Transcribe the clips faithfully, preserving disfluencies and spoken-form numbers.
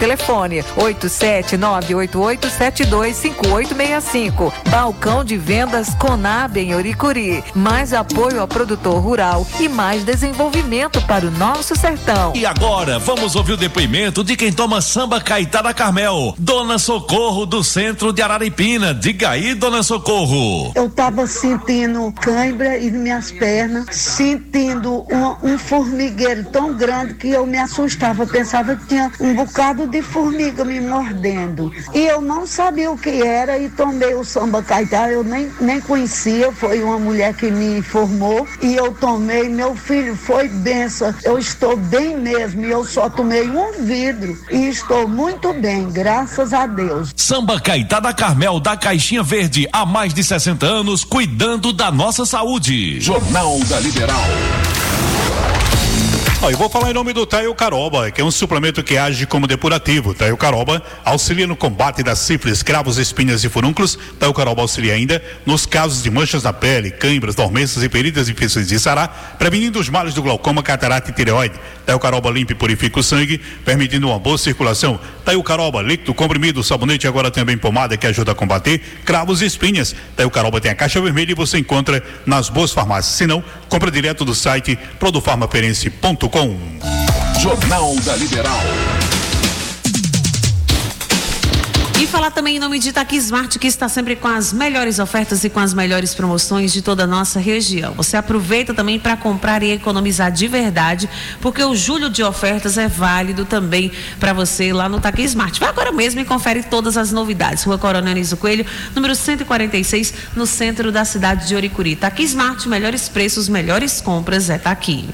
telefone oito sete nove oito oito sete dois cinco oito seis cinco. Balcão de vendas Conab em Oricuri. Mais apoio ao produtor rural e mais desenvolvimento para o nosso sertão. E agora, vamos ouvir o depoimento de quem toma samba Caetá da Carmel, Dona Socorro do centro de Araripina. Diga aí, Dona Socorro. Eu tava sentindo cãibra e minhas pernas, sentindo um, um formigueiro tão grande que eu me assustava, pensava que tinha um bocado de formiga me mordendo. E eu não sabia o que era e tomei o samba Caetá, eu nem, nem conhecia, foi uma mulher que me informou e eu tomei, meu filho, foi benção, eu estou bem mesmo e eu só tomei um vidro e estou muito bem, graças a Deus. Samba Caetá da Carmel, da Caixinha Verde, há mais de sessenta anos, cuidando da nossa saúde. Jornal da Liberal. Oh, eu vou falar em nome do Taio Caroba, que é um suplemento que age como depurativo. Taio Caroba auxilia no combate das sífilis, cravos, espinhas e furúnculos. Taio Caroba auxilia ainda nos casos de manchas na pele, câimbras, dormências e feridas difíceis de sarar, prevenindo os males do glaucoma, catarata e tireoide. Taio Caroba limpa e purifica o sangue, permitindo uma boa circulação. Taio Caroba, líquido, comprimido, sabonete, agora também pomada, que ajuda a combater cravos e espinhas. Taio Caroba tem a caixa vermelha e você encontra nas boas farmácias. Se não, compra direto do site produfarmaferense ponto com. Jornal da Liberal. E falar também em nome de Taqui Smart, que está sempre com as melhores ofertas e com as melhores promoções de toda a nossa região. Você aproveita também para comprar e economizar de verdade, porque o julho de ofertas é válido também para você lá no Taqui Smart. Vai agora mesmo e confere todas as novidades. Rua Coronel Anísio Coelho, número cento e quarenta e seis, no centro da cidade de Oricuri. Taqui Smart, melhores preços, melhores compras, é Taqui.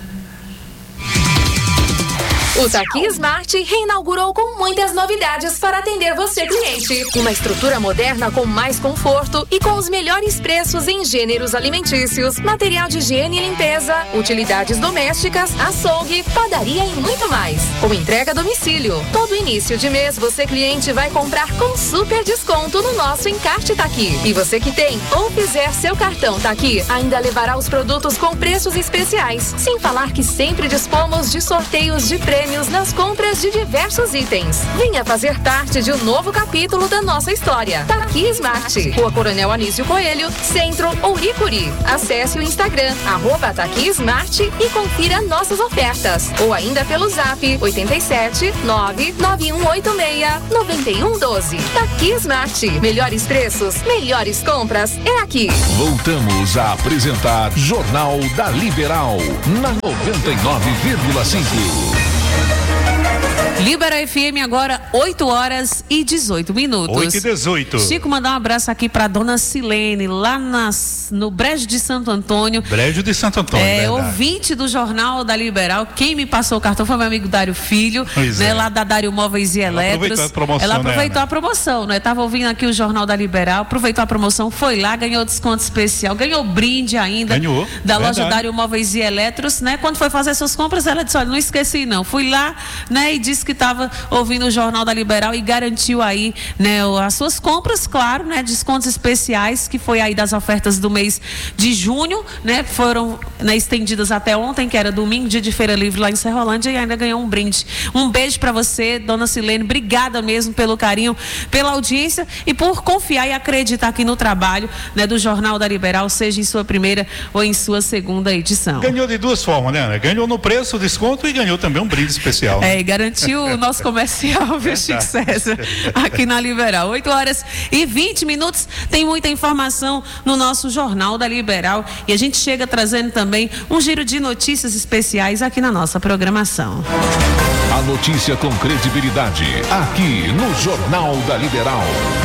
O Taqui Smart reinaugurou com muitas novidades para atender você, cliente. Uma estrutura moderna com mais conforto e com os melhores preços em gêneros alimentícios, material de higiene e limpeza, utilidades domésticas, açougue, padaria e muito mais. Com entrega a domicílio. Todo início de mês você, cliente, vai comprar com super desconto no nosso encarte Taqui. E você que tem ou fizer seu cartão Taqui, ainda levará os produtos com preços especiais. Sem falar que sempre dispomos de sorteios de prêmios nas compras de diversos itens. Venha fazer parte de um novo capítulo da nossa história. Taqui Smart, Rua Coronel Anísio Coelho, Centro, Oricuri. Acesse o Instagram, arroba Taqui Smart e confira nossas ofertas. Ou ainda pelo zap oito sete nove nove um oito seis nove um um dois. Taqui Smart, melhores preços, melhores compras, é aqui. Voltamos a apresentar Jornal da Liberal, na noventa e nove vírgula cinco. Libera F M agora, oito horas e dezoito minutos. oito e dezoito. Chico, mandar um abraço aqui pra dona Silene, lá nas, no Brejo de Santo Antônio. Brejo de Santo Antônio, É, verdade. ouvinte do Jornal da Liberal. Quem me passou o cartão foi meu amigo Dário Filho, Pois né, é. lá da Dário Móveis e Ela Eletros. aproveitou a promoção, Ela aproveitou né, a promoção, né? Tava ouvindo aqui o Jornal da Liberal, aproveitou a promoção, foi lá, ganhou desconto especial, ganhou brinde ainda. Ganhou, da verdade. loja Dário Móveis e Eletros, né? Quando foi fazer suas compras, ela disse, olha, não esqueci não. Fui lá, né, e disse que estava ouvindo o Jornal da Liberal e garantiu aí, né, as suas compras, claro, né, descontos especiais, que foi aí das ofertas do mês de junho, né, foram, né, estendidas até ontem, que era domingo, dia de feira livre lá em Serrolândia, e ainda ganhou um brinde. Um beijo para você, dona Silene, obrigada mesmo pelo carinho, pela audiência e por confiar e acreditar aqui no trabalho, né, do Jornal da Liberal, seja em sua primeira ou em sua segunda edição. Ganhou de duas formas, né, Ana? Ganhou no preço, desconto e ganhou também um brinde especial. É, e garantiu o nosso comercial, viu, Chico César, aqui na Liberal. oito horas e vinte minutos, tem muita informação no nosso Jornal da Liberal e a gente chega trazendo também um giro de notícias especiais aqui na nossa programação. A notícia com credibilidade, aqui no Jornal da Liberal.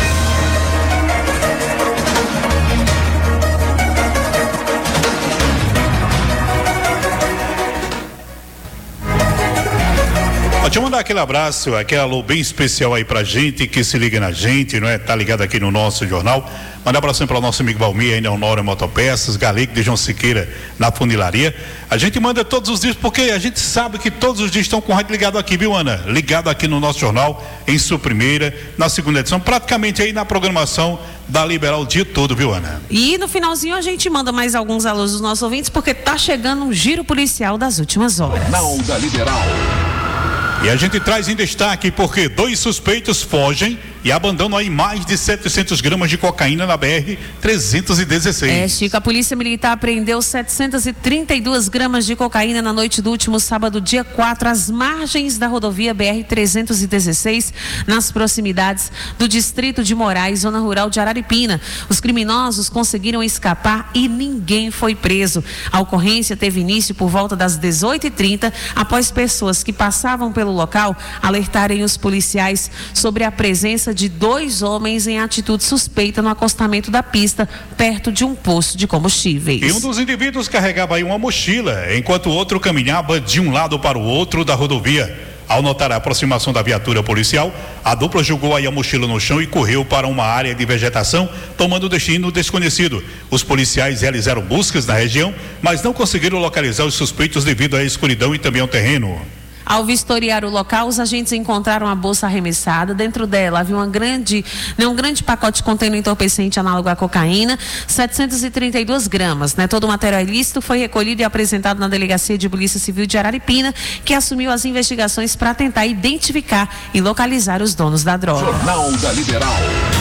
Deixa eu mandar aquele abraço, aquele alô bem especial aí pra gente que se liga na gente, não é? Tá ligado aqui no nosso jornal. Mandar um abraço para o nosso amigo Valmir, aí na Honório Motopeças, Galico de João Siqueira, na funilaria. A gente manda todos os dias, porque a gente sabe que todos os dias estão com o rádio ligado aqui, viu, Ana? Ligado aqui no nosso jornal, em sua primeira, na segunda edição, praticamente aí na programação da Liberal o dia todo, viu, Ana? E no finalzinho a gente manda mais alguns alôs dos nossos ouvintes, porque tá chegando um giro policial das últimas horas. Jornal da Liberal. E a gente traz em destaque porque dois suspeitos fogem e abandonam aí mais de setecentos gramas de cocaína na B R trezentos e dezesseis. É, Chico, a Polícia Militar apreendeu setecentos e trinta e duas gramas de cocaína na noite do último sábado, dia quatro, às margens da rodovia B R trezentos e dezesseis, nas proximidades do distrito de Moraes, zona rural de Araripina. Os criminosos conseguiram escapar e ninguém foi preso. A ocorrência teve início por volta das dezoito e trinta, após pessoas que passavam pelo local alertarem os policiais sobre a presença de dois homens em atitude suspeita no acostamento da pista, perto de um posto de combustíveis. E um dos indivíduos carregava aí uma mochila, enquanto o outro caminhava de um lado para o outro da rodovia. Ao notar a aproximação da viatura policial, a dupla jogou aí a mochila no chão e correu para uma área de vegetação, tomando destino desconhecido. Os policiais realizaram buscas na região, mas não conseguiram localizar os suspeitos devido à escuridão e também ao terreno. Ao vistoriar o local, os agentes encontraram a bolsa arremessada. Dentro dela havia uma grande, né, um grande pacote contendo entorpecente análogo à cocaína, setecentos e trinta e duas gramas. Né? Todo o material ilícito foi recolhido e apresentado na Delegacia de Polícia Civil de Araripina, que assumiu as investigações para tentar identificar e localizar os donos da droga. Jornal da Liberal.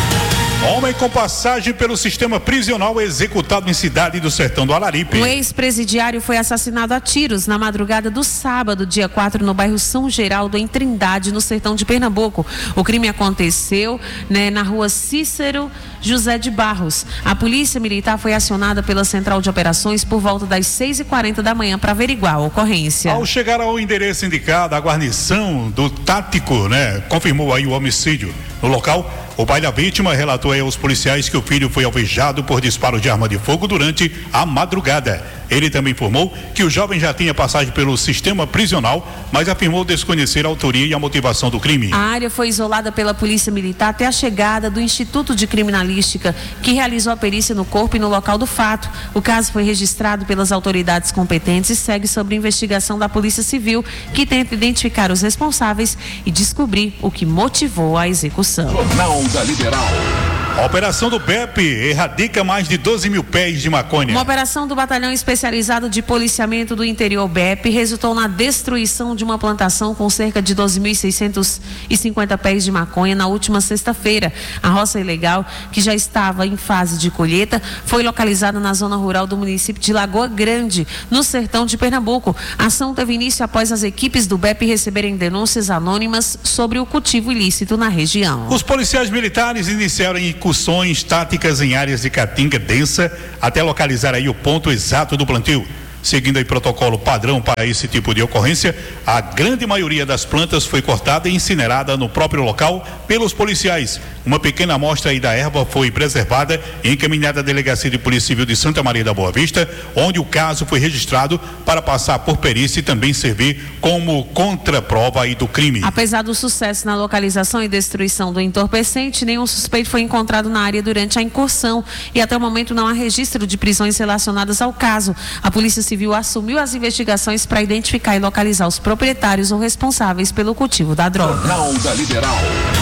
Homem com passagem pelo sistema prisional executado em Cidade do Sertão do Araripe. Um ex-presidiário foi assassinado a tiros na madrugada do sábado, dia quatro, no bairro São Geraldo, em Trindade, no sertão de Pernambuco. O crime aconteceu, né, na rua Cícero José de Barros. A polícia militar foi acionada pela Central de Operações por volta das seis e quarenta da manhã para averiguar a ocorrência. Ao chegar ao endereço indicado, a guarnição do Tático, né, confirmou aí o homicídio. No local, o pai da vítima relatou aí aos policiais que o filho foi alvejado por disparo de arma de fogo durante a madrugada. Ele também informou que o jovem já tinha passagem pelo sistema prisional, mas afirmou desconhecer a autoria e a motivação do crime. A área foi isolada pela Polícia Militar até a chegada do Instituto de Criminalística, que realizou a perícia no corpo e no local do fato. O caso foi registrado pelas autoridades competentes e segue sob investigação da Polícia Civil, que tenta identificar os responsáveis e descobrir o que motivou a execução. Jornal da Liberal. A operação do B E P erradica mais de doze mil pés de maconha. Uma operação do Batalhão Especializado de Policiamento do Interior B E P resultou na destruição de uma plantação com cerca de doze mil seiscentos e cinquenta pés de maconha na última sexta-feira. A roça ilegal, que já estava em fase de colheita, foi localizada na zona rural do município de Lagoa Grande, no sertão de Pernambuco. A ação teve início após as equipes do B E P receberem denúncias anônimas sobre o cultivo ilícito na região. Os policiais militares iniciaram incursões táticas em áreas de caatinga densa até localizar aí o ponto exato do plantio. Seguindo aí protocolo padrão para esse tipo de ocorrência, a grande maioria das plantas foi cortada e incinerada no próprio local pelos policiais. Uma pequena amostra aí da erva foi preservada e encaminhada à Delegacia de Polícia Civil de Santa Maria da Boa Vista, onde o caso foi registrado para passar por perícia e também servir como contraprova aí do crime. Apesar do sucesso na localização e destruição do entorpecente, nenhum suspeito foi encontrado na área durante a incursão e até o momento não há registro de prisões relacionadas ao caso. A Polícia Civil Civil assumiu as investigações para identificar e localizar os proprietários ou responsáveis pelo cultivo da droga. Jornal da Liberal.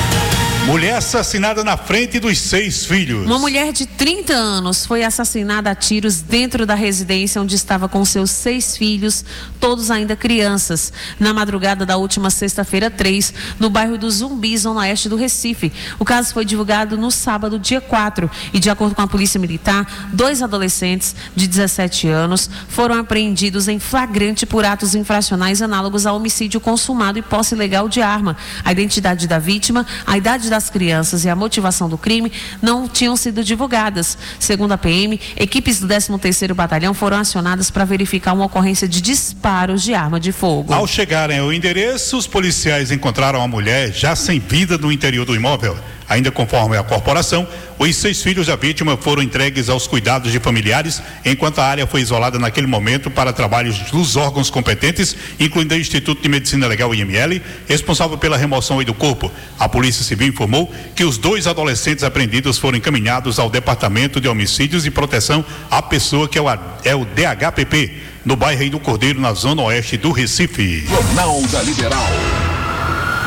Mulher assassinada na frente dos seis filhos. Uma mulher de trinta anos foi assassinada a tiros dentro da residência onde estava com seus seis filhos, todos ainda crianças, na madrugada da última sexta-feira três, no bairro do Zumbi, zona oeste do Recife. O caso foi divulgado no sábado, dia quatro, e de acordo com a Polícia Militar, dois adolescentes de dezessete anos foram apreendidos em flagrante por atos infracionais análogos a homicídio consumado e posse ilegal de arma. A identidade da vítima, a idade das crianças e a motivação do crime não tinham sido divulgadas. Segundo a P M, equipes do décimo terceiro Batalhão foram acionadas para verificar uma ocorrência de disparos de arma de fogo. Ao chegarem ao endereço, os policiais encontraram a mulher já sem vida no interior do imóvel. Ainda conforme a corporação, os seis filhos da vítima foram entregues aos cuidados de familiares, enquanto a área foi isolada naquele momento para trabalhos dos órgãos competentes, incluindo o Instituto de Medicina Legal I M L, responsável pela remoção do corpo. A Polícia Civil informou que os dois adolescentes apreendidos foram encaminhados ao Departamento de Homicídios e Proteção à Pessoa, que é o, é o D H P P, no bairro do Cordeiro, na zona oeste do Recife. Jornal da Liberal.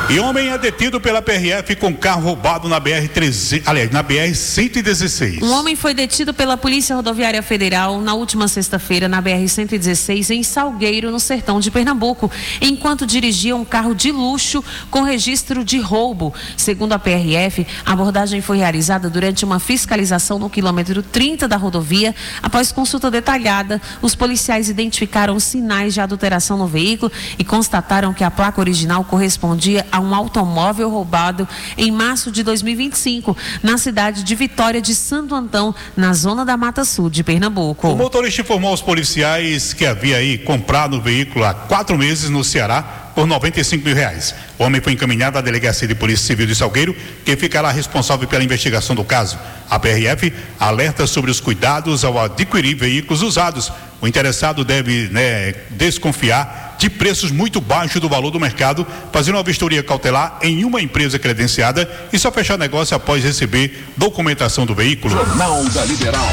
E homem é detido pela P R F com carro roubado na B R trezentos, aliás, na B R cento e dezesseis. Um homem foi detido pela Polícia Rodoviária Federal na última sexta-feira na B R cento e dezesseis em Salgueiro, no sertão de Pernambuco, enquanto dirigia um carro de luxo com registro de roubo. Segundo a P R F, a abordagem foi realizada durante uma fiscalização no quilômetro trinta da rodovia. Após consulta detalhada, os policiais identificaram sinais de adulteração no veículo e constataram que a placa original correspondia a um automóvel roubado em março de dois mil e vinte e cinco, na cidade de Vitória de Santo Antão, na zona da Mata Sul de Pernambuco. O motorista informou aos policiais que havia aí comprado o veículo há quatro meses no Ceará por noventa e cinco mil reais. O homem foi encaminhado à Delegacia de Polícia Civil de Salgueiro, que ficará responsável pela investigação do caso. A P R F alerta sobre os cuidados ao adquirir veículos usados. O interessado deve, né, desconfiar de preços muito baixos do valor do mercado, fazer uma vistoria cautelar em uma empresa credenciada e só fechar negócio após receber documentação do veículo. Jornal da Liberal.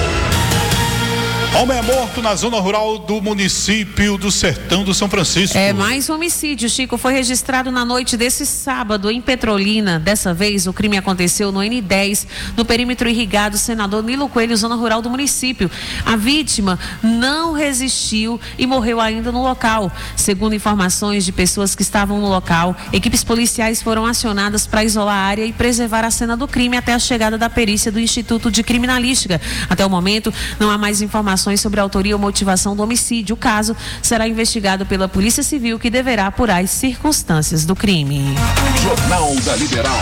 Homem é morto na zona rural do município do Sertão do São Francisco. É mais um homicídio, Chico. Foi registrado na noite desse sábado em Petrolina. Dessa vez, o crime aconteceu no N dez, no perímetro irrigado Senador Nilo Coelho, zona rural do município. A vítima não resistiu e morreu ainda no local. Segundo informações de pessoas que estavam no local, equipes policiais foram acionadas para isolar a área e preservar a cena do crime até a chegada da perícia do Instituto de Criminalística. Até o momento, não há mais informações sobre a autoria ou motivação do homicídio. O caso será investigado pela Polícia Civil, que deverá apurar as circunstâncias do crime. Jornal da Liberal.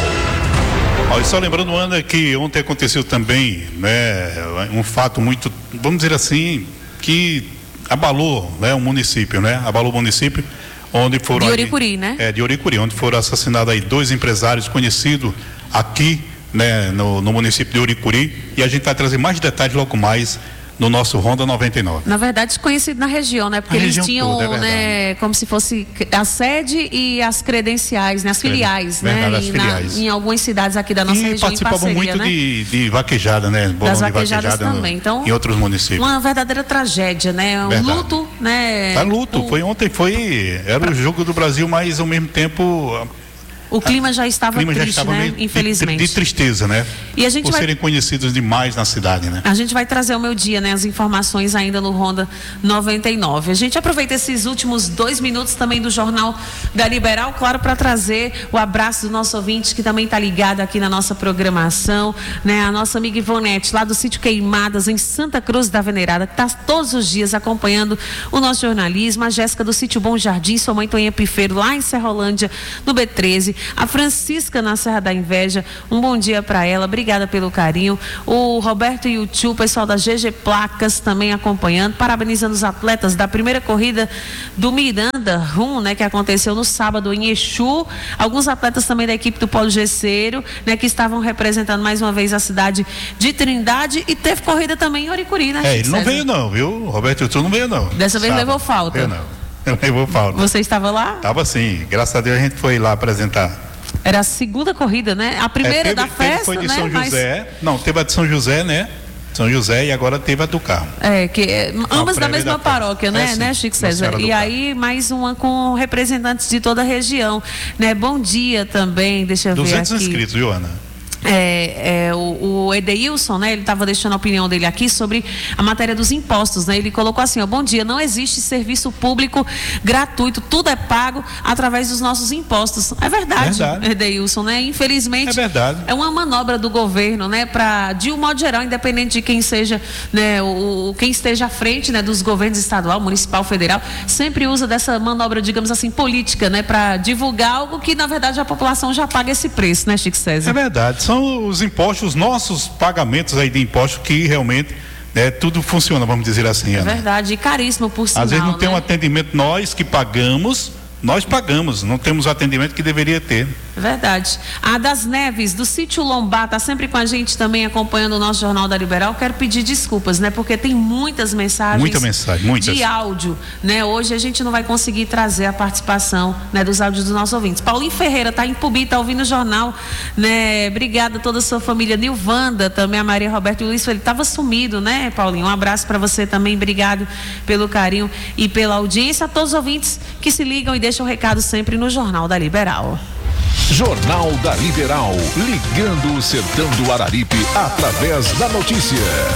Olha, só lembrando, Ana, que ontem aconteceu também, né, um fato muito, vamos dizer assim, que abalou, né, o município, né, abalou o município, onde foram... De Oricuri, né? É, de Oricuri, onde foram assassinados aí dois empresários conhecidos aqui, né, no, no município de Oricuri, e a gente vai trazer mais detalhes logo mais no nosso Ronda noventa e nove. Na verdade, conhecido na região, né? Porque a eles tinham, toda, é né, como se fosse a sede e as credenciais, né? As filiais, verdade, né? As filiais. Na, em algumas cidades aqui da nossa e região, participavam em parceria, muito, né? de, de vaquejada, né? Bolão Das de vaquejadas vaquejada também. No, então, em outros municípios. Uma verdadeira tragédia, né? Um verdade. luto, né? Tá luto. O... Foi ontem, foi era o jogo do Brasil, mas ao mesmo tempo o clima já estava clima triste, já estava né? de, Infelizmente. De, de tristeza, né? E a gente Por vai... serem conhecidos demais na cidade, né? A gente vai trazer o meu dia, né? As informações ainda no Ronda noventa e nove. A gente aproveita esses últimos dois minutos também do Jornal da Liberal, claro, para trazer o abraço do nosso ouvinte que também está ligado aqui na nossa programação, né? A nossa amiga Ivonete, lá do sítio Queimadas, em Santa Cruz da Venerada, que está todos os dias acompanhando o nosso jornalismo. A Jéssica do sítio Bom Jardim, sua mãe Toninha Pifeiro, lá em Serrolândia, no B treze. A Francisca na Serra da Inveja, um bom dia para ela, obrigada pelo carinho. O Roberto e o tio, o pessoal da G G Placas também acompanhando, parabenizando os atletas da primeira corrida do Miranda Rum, né, que aconteceu no sábado em Exu. Alguns atletas também da equipe do Polo Gesseiro, né, que estavam representando mais uma vez a cidade de Trindade, e teve corrida também em Oricuri, né? É, ele não veio não, viu? O Roberto e o tio não veio não. Dessa vez Sábado. levou falta. Eu não. Eu levou falta. Você estava lá? Tava sim, graças a Deus a gente foi lá apresentar. Era a segunda corrida, né? A primeira é, teve, da festa, teve, foi de né? São José. Mas... Não, teve a de São José, né? São José, e agora teve a do Carmo. É, que é, ambas da mesma da paróquia, né, é, né, Chico César? E aí, mais uma com representantes de toda a região, né? Bom dia também, deixa eu ver aqui. duzentos inscritos, viu, Ana? É, é, o, o Edeilson, né, ele estava deixando a opinião dele aqui sobre a matéria dos impostos, né? Ele colocou assim, ó, bom dia, não existe serviço público gratuito, tudo é pago através dos nossos impostos. É verdade, verdade. Edeilson, né? Infelizmente, é verdade. É uma manobra do governo, né, para, de um modo geral, independente de quem seja, né, o, quem esteja à frente, né, dos governos estadual, municipal, federal, sempre usa dessa manobra, digamos assim, política, né, para divulgar algo que, na verdade, a população já paga esse preço, né, Chico César? É verdade. São os impostos, os nossos pagamentos aí de impostos que realmente, né, tudo funciona, vamos dizer assim. É Ana. verdade, e caríssimo por sinal. Às vezes não né? tem um atendimento, nós que pagamos, nós pagamos, não temos o atendimento que deveria ter. Verdade. A das Neves, do sítio Lombá, está sempre com a gente também acompanhando o nosso Jornal da Liberal. Quero pedir desculpas, né? Porque tem muitas mensagens. Muita mensagem, muitas. De áudio, né? Hoje a gente não vai conseguir trazer a participação, né, dos áudios dos nossos ouvintes. Paulinho Ferreira está em Pubi, está ouvindo o jornal, né? Obrigada a toda a sua família. Nilvanda, também a Maria Roberto e o Luiz, ele estava sumido, né, Paulinho? Um abraço para você também. Obrigado pelo carinho e pela audiência. A todos os ouvintes que se ligam e deixam o recado sempre no Jornal da Liberal. Jornal da Liberal, ligando o sertão do Araripe através da notícia.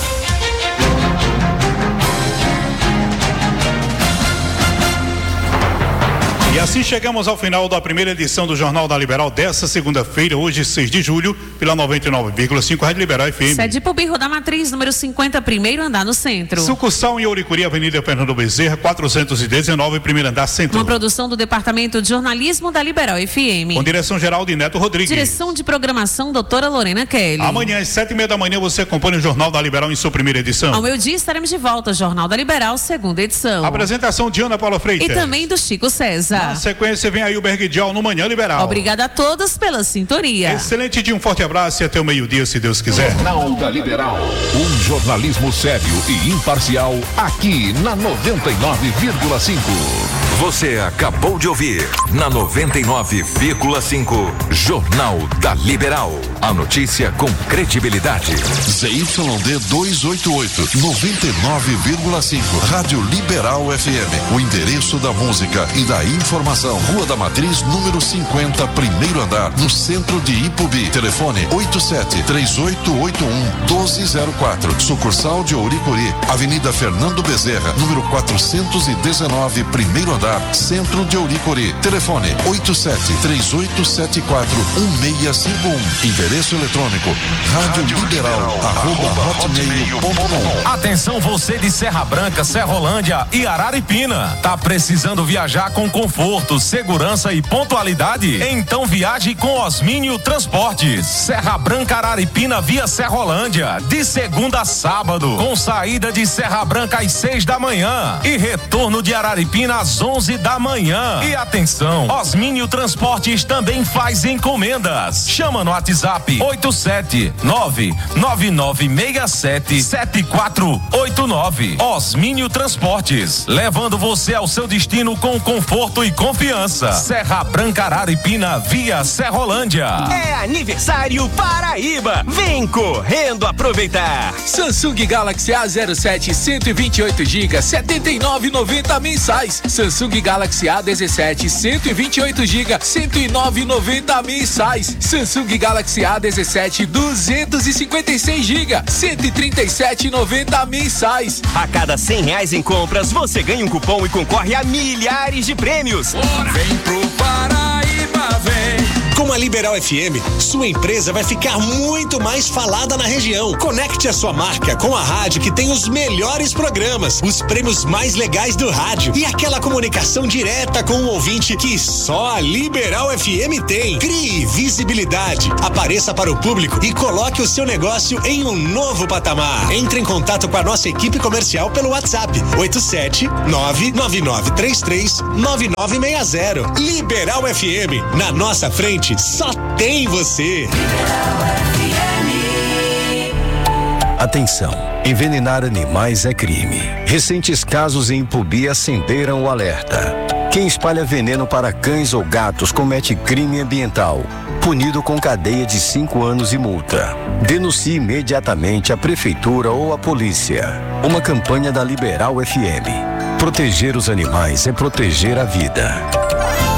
E assim chegamos ao final da primeira edição do Jornal da Liberal dessa segunda-feira, hoje seis de julho, pela noventa e nove vírgula cinco Rádio Liberal F M. Sede Pubirro da Matriz, número cinquenta, primeiro andar no centro. Sucursal em Ouricuri, Avenida Fernando Bezerra, quatrocentos e dezenove, primeiro andar centro. Uma produção do Departamento de Jornalismo da Liberal F M. Com direção geral de Neto Rodrigues. Direção de programação, doutora Lorena Kelly. Amanhã às sete e meia da manhã você acompanha o Jornal da Liberal em sua primeira edição. Ao meio-dia estaremos de volta, Jornal da Liberal, segunda edição. Apresentação de Ana Paula Freitas. E também do Chico César. Na sequência vem aí o Berguidial no Manhã Liberal. Obrigada a todos pela sintonia. Excelente dia, um forte abraço e até o meio-dia, se Deus quiser. Jornal da Liberal, um jornalismo sério e imparcial aqui na noventa e nove vírgula cinco. Você acabou de ouvir na noventa e nove vírgula cinco Jornal da Liberal. A notícia com credibilidade. Z Y D duzentos e oitenta e oito, noventa e nove vírgula cinco. Rádio Liberal F M. O endereço da música e da informação. Rua da Matriz, número cinquenta, primeiro andar, no centro de Ipubi. Telefone oito sete três oito oito um um dois zero quatro. Sucursal de Ouricuri, Avenida Fernando Bezerra, número quatrocentos e dezenove, primeiro andar, centro de Ouricuri. Telefone oito sete três oito sete quatro um seis cinco um. Endereço eletrônico rádio liberal arroba hotmail ponto com. Atenção você de Serra Branca, Serrolândia e Araripina. Tá precisando viajar com conforto, segurança e pontualidade? Então viaje com Osmínio Transportes. Serra Branca, Araripina via Serrolândia, de segunda a sábado, com saída de Serra Branca às seis da manhã e retorno de Araripina às onze da manhã. E atenção, Osmínio Transportes também faz encomendas. Chama no WhatsApp oito sete nove nove nove seis sete sete quatro oito nove. Osmínio Transportes, levando você ao seu destino com conforto e confiança. Serra Branca, Araripina via Serrolândia. É aniversário Paraíba. Vem correndo aproveitar. Samsung Galaxy A zero sete cento e vinte e oito gigas, setenta e nove reais e noventa centavos mensais. Samsung Galaxy A dezessete cento e vinte e oito gigas, cento e nove reais e noventa centavos mensais. Samsung Galaxy A dezessete duzentos e cinquenta e seis gigas, cento e trinta e sete reais e noventa centavos mensais. A cada cem reais em compras, você ganha um cupom e concorre a milhares de prêmios. Bora. Vem pro Paraíba, vem. Com a Liberal F M, sua empresa vai ficar muito mais falada na região. Conecte a sua marca com a rádio que tem os melhores programas, os prêmios mais legais do rádio e aquela comunicação direta com o ouvinte que só a Liberal F M tem. Crie visibilidade, apareça para o público e coloque o seu negócio em um novo patamar. Entre em contato com a nossa equipe comercial pelo WhatsApp oito sete nove nove nove três três nove nove seis zero. Liberal F M, na nossa frente só tem você. Atenção, envenenar animais é crime. Recentes casos em Ipubi acenderam o alerta. Quem espalha veneno para cães ou gatos comete crime ambiental, punido com cadeia de cinco anos e multa. Denuncie imediatamente a prefeitura ou a polícia. Uma campanha da Liberal F M. Proteger os animais é proteger a vida.